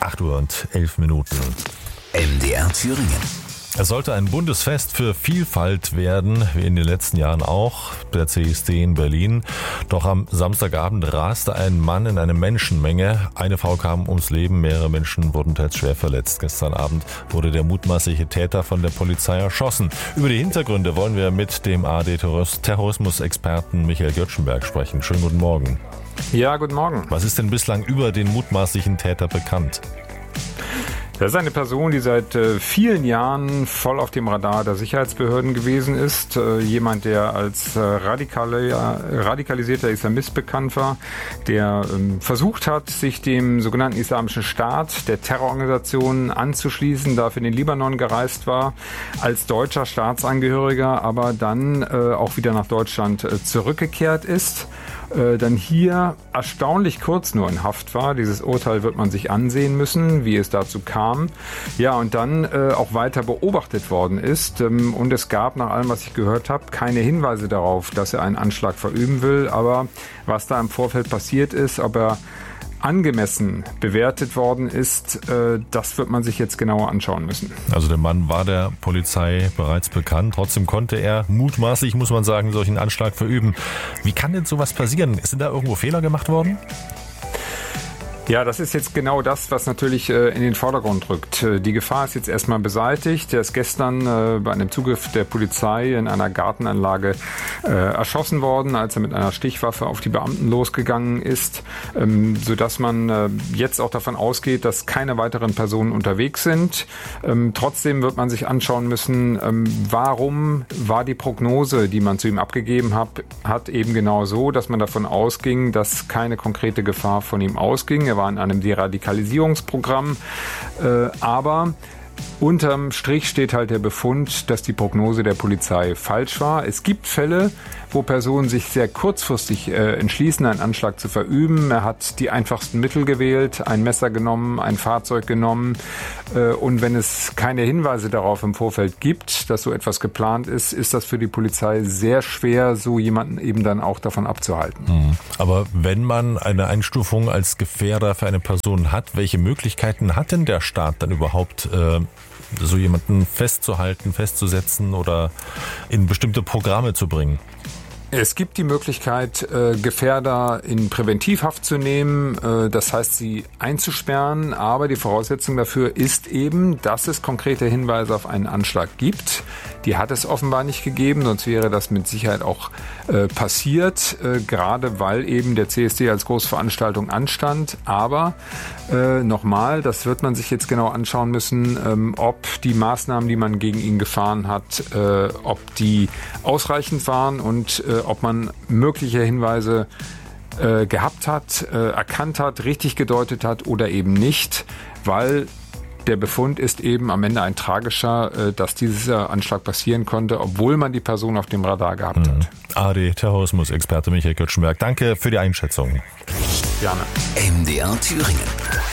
8:11 Uhr. MDR Thüringen. Es sollte ein Bundesfest für Vielfalt werden, wie in den letzten Jahren auch, der CSD in Berlin. Doch am Samstagabend raste ein Mann in eine Menschenmenge. Eine Frau kam ums Leben, mehrere Menschen wurden teils schwer verletzt. Gestern Abend wurde der mutmaßliche Täter von der Polizei erschossen. Über die Hintergründe wollen wir mit dem ARD-Terrorismus-Experten Michael Göttschenberg sprechen. Schönen guten Morgen. Ja, guten Morgen. Was ist denn bislang über den mutmaßlichen Täter bekannt? Das ist eine Person, die seit vielen Jahren voll auf dem Radar der Sicherheitsbehörden gewesen ist. Jemand, der als radikalisierter Islamist bekannt war, der versucht hat, sich dem sogenannten Islamischen Staat, der Terrororganisation anzuschließen, dafür in den Libanon gereist war, als deutscher Staatsangehöriger, aber dann auch wieder nach Deutschland zurückgekehrt ist. Dann hier erstaunlich kurz nur in Haft war. Dieses Urteil wird man sich ansehen müssen, wie es dazu kam. Ja, und dann auch weiter beobachtet worden ist. Und es gab, nach allem, was ich gehört habe, keine Hinweise darauf, dass er einen Anschlag verüben will. Aber was da im Vorfeld passiert ist, ob er angemessen bewertet worden ist, das wird man sich jetzt genauer anschauen müssen. Also der Mann war der Polizei bereits bekannt, trotzdem konnte er mutmaßlich, muss man sagen, solchen Anschlag verüben. Wie kann denn sowas passieren? Sind da irgendwo Fehler gemacht worden? Ja, das ist jetzt genau das, was natürlich in den Vordergrund rückt. Die Gefahr ist jetzt erstmal beseitigt. Er ist gestern bei einem Zugriff der Polizei in einer Gartenanlage erschossen worden, als er mit einer Stichwaffe auf die Beamten losgegangen ist, sodass man jetzt auch davon ausgeht, dass keine weiteren Personen unterwegs sind. Trotzdem wird man sich anschauen müssen, warum war die Prognose, die man zu ihm abgegeben hat, eben genau so, dass man davon ausging, dass keine konkrete Gefahr von ihm ausging. Er war in einem Deradikalisierungsprogramm, aber unterm Strich steht halt der Befund, dass die Prognose der Polizei falsch war. Es gibt Fälle, wo Personen sich sehr kurzfristig entschließen, einen Anschlag zu verüben. Er hat die einfachsten Mittel gewählt, ein Messer genommen, ein Fahrzeug genommen. Und wenn es keine Hinweise darauf im Vorfeld gibt, dass so etwas geplant ist, ist das für die Polizei sehr schwer, so jemanden eben dann auch davon abzuhalten. Aber wenn man eine Einstufung als Gefährder für eine Person hat, welche Möglichkeiten hat denn der Staat dann überhaupt, so jemanden festzuhalten, festzusetzen oder in bestimmte Programme zu bringen? Es gibt die Möglichkeit, Gefährder in Präventivhaft zu nehmen, das heißt, sie einzusperren, aber die Voraussetzung dafür ist eben, dass es konkrete Hinweise auf einen Anschlag gibt. Die hat es offenbar nicht gegeben, sonst wäre das mit Sicherheit auch passiert, gerade weil eben der CSD als Großveranstaltung anstand. Aber nochmal, das wird man sich jetzt genau anschauen müssen, ob die Maßnahmen, die man gegen ihn gefahren hat, ob die ausreichend waren und ob man mögliche Hinweise gehabt hat, erkannt hat, richtig gedeutet hat oder eben nicht, weil der Befund ist eben am Ende ein tragischer, dass dieser Anschlag passieren konnte, obwohl man die Person auf dem Radar gehabt hat. ARD-Terrorismus-Experte Michael Göttschenberg, danke für die Einschätzung. Gerne. MDR Thüringen.